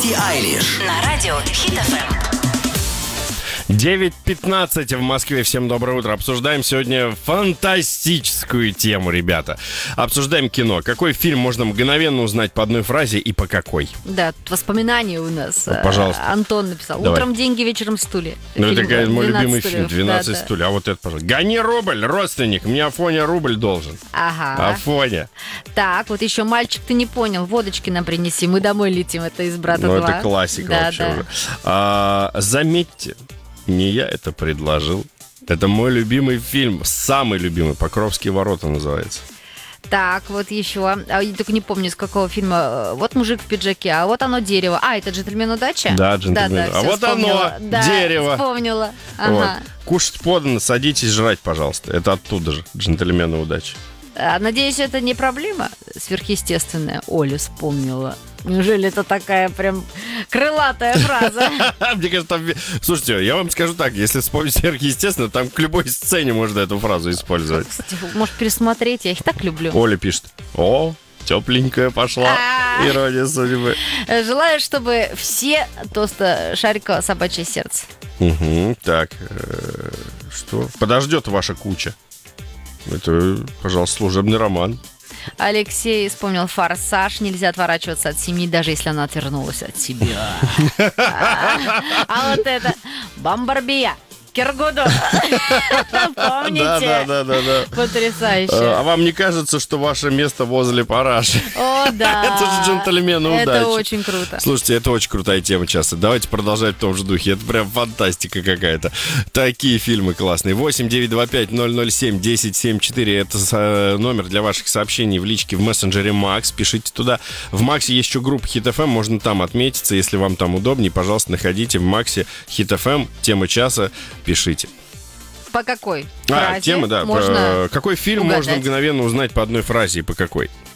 Билли Айлиш На радио Хит FM. 9:15 в Москве. Всем доброе утро. Обсуждаем сегодня фантастическую тему, ребята. Обсуждаем кино. Какой фильм можно мгновенно узнать по одной фразе и по какой? Да, тут воспоминания у нас. Пожалуйста. Антон написал. Давай. Утром деньги, вечером стулья. Ну, это мой любимый фильм. стульев. 12 Да. стульев. А вот это, пожалуйста. Гони рубль, родственник. Мне Афоня рубль должен. Ага. Афоня. Так, вот еще мальчик, ты не понял. Водочки нам принеси. Мы домой летим. Это из «Брата 2». Ну, это классика Да, вообще да. уже. Заметьте, не я это предложил. Это мой любимый фильм. Самый любимый. «Покровские ворота» называется. Так, вот еще. Я только не помню, из какого фильма. Вот мужик в пиджаке, а вот оно дерево. А, это «Джентльмен удачи»? Да, «Джентльмен». Да, А всё, вот вспомнила. оно, Да, дерево. Вспомнила. Вот. Ага. Кушать подано, садитесь жрать, пожалуйста. Это оттуда же. «Джентльмены удачи». Надеюсь, это не проблема сверхъестественная. Оля вспомнила. Неужели это такая прям крылатая фраза? Мне кажется, там... Слушайте, я вам скажу так, если вспомнить сверхъестественно, там к любой сцене можно эту фразу использовать. Кстати, может, пересмотреть, я их так люблю. Оля пишет: о, тепленькая пошла. Ирония судьбы. Желаю, чтобы все тоста шарика собачье сердце. Угу, так, что? Подождет ваша куча. Это, пожалуйста, служебный роман. Алексей вспомнил «Форсаж». Нельзя отворачиваться от семьи, даже если она отвернулась от себя. А вот это «Бомбарбия». Киргуду. Помните? Да. Потрясающе. А вам не кажется, что ваше место возле параши? О, да. Это же «Джентльмены удачи». Это очень круто. Слушайте, это очень крутая тема часто. Давайте продолжать в том же духе. Это прям фантастика какая-то. Такие фильмы классные. 8-925-007-1074. Это номер для ваших сообщений в личке в мессенджере Макс. Пишите туда. В Максе есть еще группа Хит FM. Можно там отметиться. Если вам там удобнее, пожалуйста, находите в Максе Хит FM. Тема часа. Пишите. По какой фразе тема, да. можно Какой фильм угадать? можно мгновенно узнать по одной фразе и по какой?